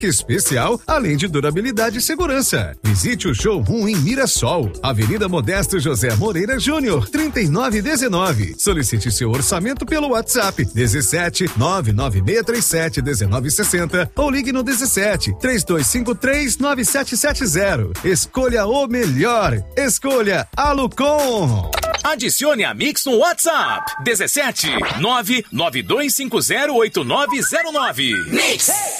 especial, além de durabilidade e segurança. Visite o showroom em Mirassol, Avenida Modesto José Moreira Júnior, 3919. Solicite seu orçamento pelo WhatsApp 17 99637 1960 ou ligue no 17 3253 9770. Escolha o melhor. Escolha Alucon. Adicione a Mix no WhatsApp 17 992508909. Mix.